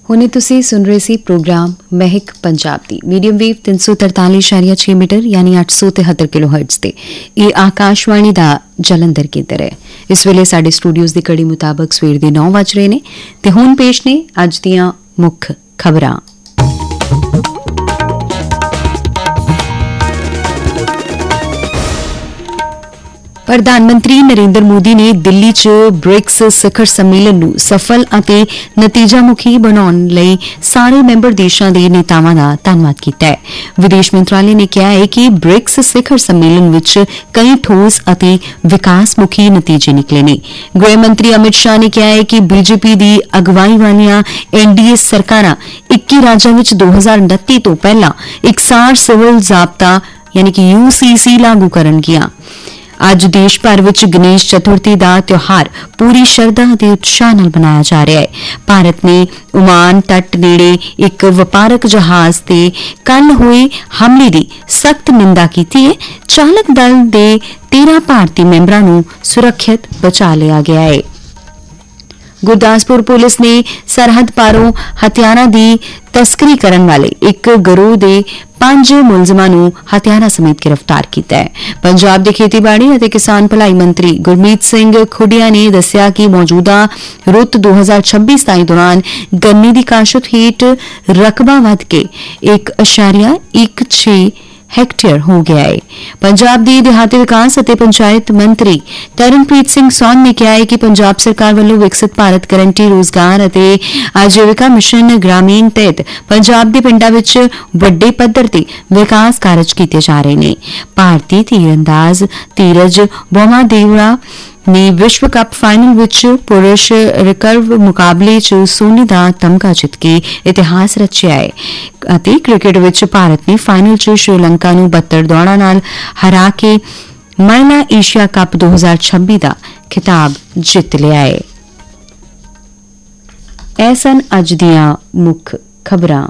ਹੁਣੇ ਤੁਸੀਂ ਸੁਣ ਰਹੇ ਸੀ ਪ੍ਰੋਗਰਾਮ ਮਹਿਕ ਪੰਜਾਬ ਦੀ ਮੀਡੀਅਮ ਵੇਵ 343.6 ਮੀਟਰ ਯਾਨੀ 873 ਕਿਲੋਹਰਟਜ਼ ਤੇ ਇਹ ਆਕਾਸ਼ਵਾਣੀ ਦਾ ਜਲੰਧਰ ਕੇਂਦਰ ਹੈ। ਇਸ ਵੇਲੇ ਸਾਡੇ ਸਟੂਡੀਓਜ਼ ਦੀ ਘੜੀ ਮੁਤਾਬਕ ਸਵੇਰ ਦੇ 9 ਵਜ ਰਹੇ ਨੇ ਤੇ ਹੁਣ ਪੇਸ਼ ਨੇ ਅੱਜ ਦੀਆਂ ਮੁੱਖ ਖਬਰਾਂ। ਪ੍ਰਧਾਨ ਮੰਤਰੀ ਨਰਿੰਦਰ ਮੋਦੀ ਨੇ ਦਿੱਲੀ 'ਚ ਬ੍ਰਿਕਸ ਸਿਖਰ ਸੰਮੇਲਨ ਨੂੰ ਸਫਲ ਅਤੇ ਨਤੀਜਾਮੁਖੀ ਬਣਾਉਣ ਲਈ ਸਾਰੇ ਮੈਂਬਰ ਦੇਸ਼ਾਂ ਦੇ ਨੇਤਾਵਾਂ ਦਾ ਧੰਨਵਾਦ ਕੀਤਾ ਹੈ। ਵਿਦੇਸ਼ ਮੰਤਰਾਲੇ ਨੇ ਕਿਹਾ ਹੈ ਕਿ ਬ੍ਰਿਕਸ ਸਿਖਰ ਸੰਮੇਲਨ ਵਿੱਚ ਕਈ ਠੋਸ ਅਤੇ ਵਿਕਾਸਮੁਖੀ ਨਤੀਜੇ ਨਿਕਲੇ ਨੇ। ਗ੍ਰਹਿ ਮੰਤਰੀ ਅਮਿਤ ਸ਼ਾਹ ਨੇ ਕਿਹਾ ਹੈ ਕਿ ਬੀਜੇਪੀ ਦੀ ਅਗਵਾਈ ਵਾਲੀਆਂ ਐਨਡੀਏ ਸਰਕਾਰਾਂ 21 ਰਾਜਾਂ ਵਿੱਚ 2029 ਤੋਂ ਪਹਿਲਾਂ ਇਕਸਾਰ ਸਿਵਲ ਜ਼ਾਬਤਾ ਯਾਨੀ ਕਿ UCC ਲਾਗੂ ਕਰਨਗੀਆਂ। ਅੱਜ ਦੇਸ਼ ਭਰ ਵਿੱਚ ਗਣੇਸ਼ ਚਤੁਰਥੀ ਦਾ ਤਿਉਹਾਰ ਪੂਰੀ ਸ਼ਰਧਾ ਅਤੇ ਉਤਸ਼ਾਹ ਨਾਲ ਮਨਾਇਆ ਜਾ ਰਿਹਾ ਹੈ। ਭਾਰਤ ਨੇ ਓਮਾਨ ਤੱਟ ਨੇੜੇ ਇੱਕ ਵਪਾਰਕ ਜਹਾਜ਼ ਤੇ ਕੱਲ ਹੋਏ ਹਮਲੇ ਦੀ ਸਖਤ ਨਿੰਦਾ ਕੀਤੀ ਹੈ। ਚਾਲਕ ਦਲ ਦੇ 13 ਭਾਰਤੀ ਮੈਂਬਰਾਂ ਨੂੰ ਸੁਰੱਖਿਅਤ ਬਚਾ ਲਿਆ ਗਿਆ ਹੈ। ਗੁਰਦਾਸਪੁਰ ਪੁਲਿਸ ਨੇ ਸਰਹੱਦ ਪਾਰੋਂ ਹਥਿਆਰਾਂ ਦੀ ਤਸਕਰੀ ਕਰਨ ਵਾਲੇ ਇੱਕ ਗਰੋਹ ਦੇ 5 ਮੁਲਜ਼ਮਾਂ ਨੂੰ ਹਥਿਆਰਾਂ ਸਮੇਤ ਗ੍ਰਿਫਤਾਰ ਕੀਤਾ ਹੈ। ਪੰਜਾਬ ਦੇ ਖੇਤੀਬਾੜੀ ਅਤੇ ਕਿਸਾਨ ਭਲਾਈ ਮੰਤਰੀ ਗੁਰਮੀਤ ਸਿੰਘ ਖੁੱਡੀਆ ਨੇ ਦੱਸਿਆ ਕਿ ਮੌਜੂਦਾ ਰੁੱਤ 2026-27 ਦੌਰਾਨ ਗੰਨੇ ਦੀ ਕਾਸ਼ਤ ਹੇਠ ਰਕਬਾ ਵਧ ਕੇ 1.16 ਹੈਕਟੇਅਰ ਹੋ ਗਿਆ ਹੈ। ਪੰਜਾਬ ਦੇ ਦਿਹਾਤੀ ਵਿਕਾਸ ਅਤੇ ਪੰਚਾਇਤ ਮੰਤਰੀ ਤਰਨਪ੍ਰੀਤ ਸਿੰਘ ਸੌਨ ਨੇ ਕਿਹਾ ਹੈ ਕਿ ਪੰਜਾਬ ਸਰਕਾਰ ਵੱਲੋਂ ਵਿਕਸਿਤ ਭਾਰਤ ਗਰੰਟੀ ਰੋਜ਼ਗਾਰ ਅਤੇ ਆਜੀਵਿਕਾ ਮਿਸ਼ਨ ਗ੍ਰਾਮੀਣ ਤਹਿਤ ਪੰਜਾਬ ਦੇ ਪਿੰਡਾਂ ਵਿੱਚ ਵੱਡੇ ਪੱਧਰ ਤੇ ਵਿਕਾਸ ਕਾਰਜ ਕੀਤੇ ਜਾ ਰਹੇ ਨੇ। ਭਾਰਤੀ ਤੀਰਅੰਦਾਜ਼ ਧੀਰਜ ਬੋਮਾਦੇਵਰਾ ਨੇ ਵਿਸ਼ਵ ਕੱਪ ਫਾਈਨਲ ਵਿੱਚ ਪੁਰਸ਼ ਰਿਕਰਵ ਮੁਕਾਬਲੇ 'ਚ ਸੋਨੇ ਦਾ ਤਮਗਾ ਜਿੱਤ ਕੇ ਇਤਿਹਾਸ ਰਚਿਆ ਹੈ ਅਤੇ ਕ੍ਰਿਕਟ ਵਿੱਚ ਭਾਰਤ ਨੇ ਫਾਈਨਲ 'ਚ ਸ਼੍ਰੀਲੰਕਾ ਨੂੰ 72 ਦੌੜਾਂ ਨਾਲ ਹਰਾ ਕੇ ਮਹਿਲਾ ਏਸ਼ੀਆ ਕੱਪ 2026 ਦਾ ਖਿਤਾਬ ਜਿੱਤ ਲਿਆ ਹੈ। ਇਹ ਸਨ ਅੱਜ ਦੀਆਂ ਮੁੱਖ ਖਬਰਾਂ।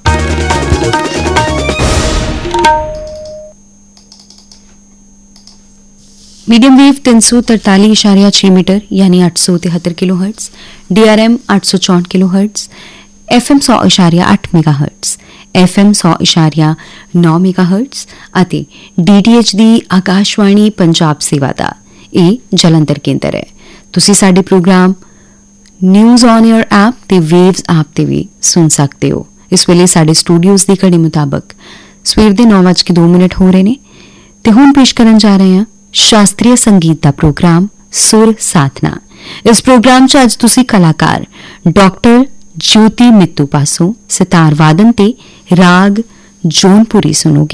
मीडियम वेव 343.6 मीटर यानी 873 kilohertz, DRM 864 kilohertz, FM 100.8 megahertz, FM 100.9 megahertz ਅਤੇ DTH ਦੀ ਆਕਾਸ਼ਵਾਣੀ ਪੰਜਾਬ ਸੇਵਾ ਦਾ ਇਹ ਜਲੰਧਰ ਕੇਂਦਰ ਹੈ। ਤੁਸੀਂ ਸਾਡੇ programme news on air app ਤੇ ਵੇਵਜ਼ ਐਪ ਤੇ ਵੀ ਸੁਣ ਸਕਦੇ ਹੋ। ਇਸ ਵੇਲੇ ਸਾਡੇ ਸਟੂਡੀਓਜ਼ ਦੀ ਘੜੀ ਮੁਤਾਬਕ ਸਵੇਰ ਦੇ 9:02 ਹੋ ਰਹੇ ਨੇ ਤੇ ਹੁਣ ਪੇਸ਼ ਕਰਨ ਜਾ ਰਹੇ ਹਾਂ शास्त्रीय संगीत का प्रोग्राम सुर साधना। इस प्रोग्राम च अज तुसी कलाकार डॉक्टर ज्योति मित्तू पासों सितार वादन ते राग जौनपुरी सुनोगे।